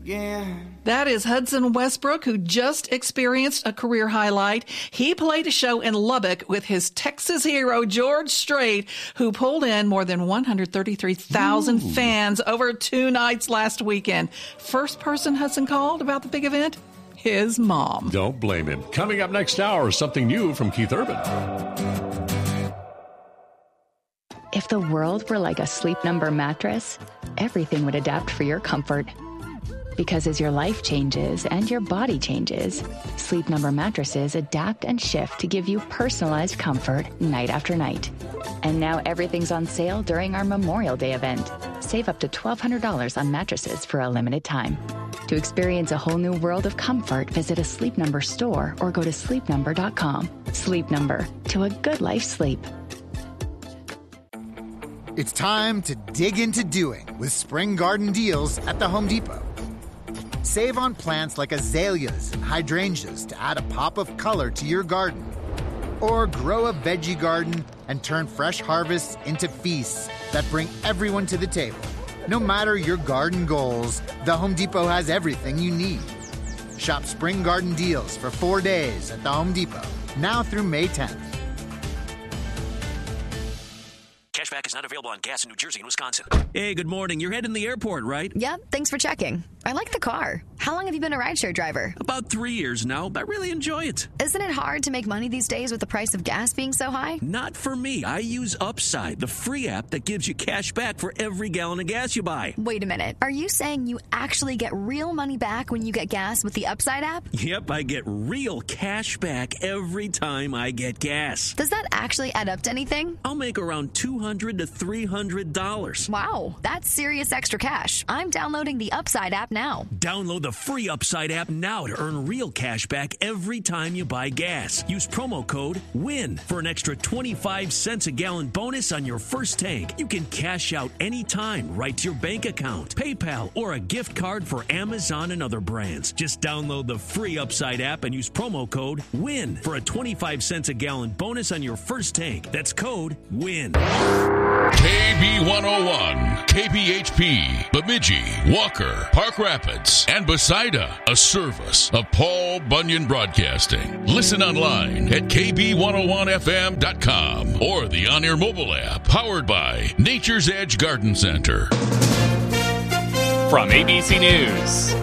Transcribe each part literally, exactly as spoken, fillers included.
again. That is Hudson Westbrook, who just experienced a career highlight. He played a show in Lubbock with his Texas hero, George Strait, who pulled in more than one hundred thirty-three thousand fans over two nights last weekend. First person Hudson called about the big event? His mom. Don't blame him. Coming up next hour, something new from Keith Urban. If the world were like a Sleep Number mattress, everything would adapt for your comfort. Because as your life changes and your body changes, Sleep Number mattresses adapt and shift to give you personalized comfort night after night. And now everything's on sale during our Memorial Day event. Save up to twelve hundred dollars on mattresses for a limited time. To experience a whole new world of comfort, visit a Sleep Number store or go to sleep number dot com. Sleep Number, to a good life sleep. It's time to dig into doing with spring garden deals at the Home Depot. Save on plants like azaleas and hydrangeas to add a pop of color to your garden. Or grow a veggie garden and turn fresh harvests into feasts that bring everyone to the table. No matter your garden goals, the Home Depot has everything you need. Shop spring garden deals for four days at the Home Depot, now through May tenth. Cashback is not available on gas in New Jersey and Wisconsin. Hey, good morning. You're heading to the airport, right? Yep, thanks for checking. I like the car. How long have you been a rideshare driver? About three years now, but I really enjoy it. Isn't it hard to make money these days with the price of gas being so high? Not for me. I use Upside, the free app that gives you cash back for every gallon of gas you buy. Wait a minute. Are you saying you actually get real money back when you get gas with the Upside app? Yep, I get real cash back every time I get gas. Does that actually add up to anything? I'll make around two hundred to three hundred dollars. Wow, that's serious extra cash. I'm downloading the Upside app now. Download the free Upside app now to earn real cash back every time you buy gas. Use promo code WIN for an extra twenty-five cents a gallon bonus on your first tank. You can cash out anytime right to your bank account, PayPal, or a gift card for Amazon and other brands. Just download the free Upside app and use promo code WIN for a twenty-five cents a gallon bonus on your first tank. That's code WIN. K B one oh one, K B H P, Bemidji, Walker, Park Rapids, and Bethsaida, a service of Paul Bunyan Broadcasting. Listen online at K B one oh one F M dot com or the on-air mobile app powered by Nature's Edge Garden Center. From A B C News,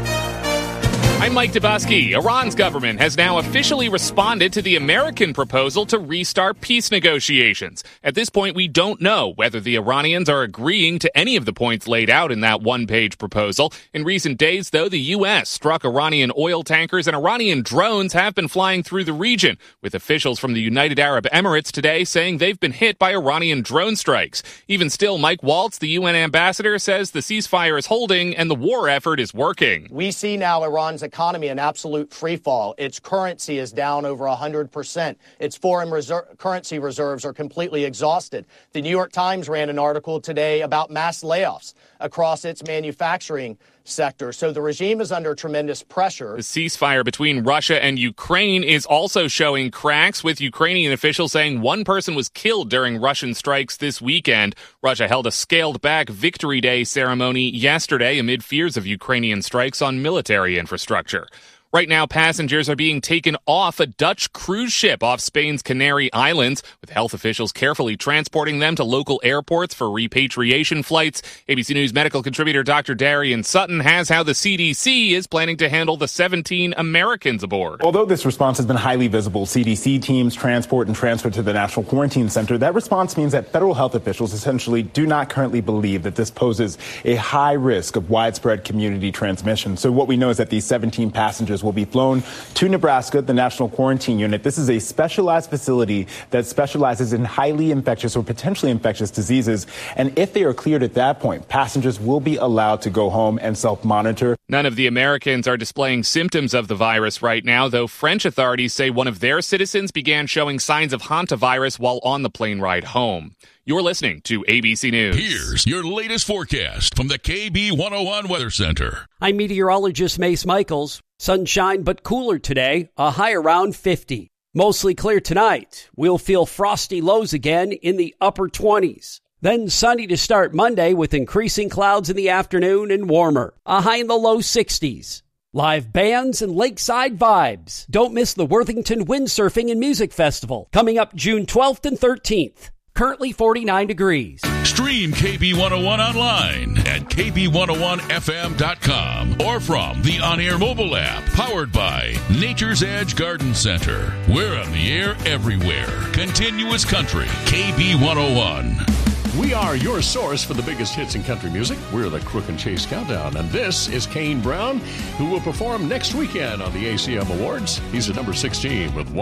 I'm Mike Dubosky. Iran's government has now officially responded to the American proposal to restart peace negotiations. At this point, we don't know whether the Iranians are agreeing to any of the points laid out in that one-page proposal. In recent days, though, the U S struck Iranian oil tankers and Iranian drones have been flying through the region, with officials from the United Arab Emirates today saying they've been hit by Iranian drone strikes. Even still, Mike Waltz, the U N ambassador, says the ceasefire is holding and the war effort is working. We see now Iran's economy in absolute free fall. Its currency is down over one hundred percent. Its foreign reser- currency reserves are completely exhausted. The New York Times ran an article today about mass layoffs across its manufacturing sector. So the regime is under tremendous pressure. The ceasefire between Russia and Ukraine is also showing cracks, with Ukrainian officials saying one person was killed during Russian strikes this weekend. Russia held a scaled-back Victory Day ceremony yesterday amid fears of Ukrainian strikes on military infrastructure. Right now, passengers are being taken off a Dutch cruise ship off Spain's Canary Islands, with health officials carefully transporting them to local airports for repatriation flights. A B C News medical contributor Doctor Darian Sutton has how the C D C is planning to handle the seventeen Americans aboard. Although this response has been highly visible, C D C teams transport and transfer to the National Quarantine Center. That response means that federal health officials essentially do not currently believe that this poses a high risk of widespread community transmission. So what we know is that these seventeen passengers will be flown to Nebraska, the National Quarantine Unit. This is a specialized facility that specializes in highly infectious or potentially infectious diseases. And if they are cleared at that point, passengers will be allowed to go home and self-monitor. None of the Americans are displaying symptoms of the virus right now, though French authorities say one of their citizens began showing signs of hantavirus while on the plane ride home. You're listening to A B C News. Here's your latest forecast from the K B one oh one Weather Center. I'm meteorologist Mace Michaels. Sunshine but cooler today, a high around fifty. Mostly clear tonight. We'll feel frosty lows again in the upper twenties. Then sunny to start Monday with increasing clouds in the afternoon and warmer. A high in the low sixties. Live bands and lakeside vibes. Don't miss the Worthington Windsurfing and Music Festival coming up June twelfth and thirteenth. Currently forty-nine degrees. Stream K B one oh one online at K B one oh one F M dot com or from the on-air mobile app powered by Nature's Edge Garden Center. We're on the air everywhere. Continuous Country, K B one oh one. We are your source for the biggest hits in country music. We're the Crook and Chase Countdown, and this is Kane Brown, who will perform next weekend on the A C M Awards. He's at number sixteen with one.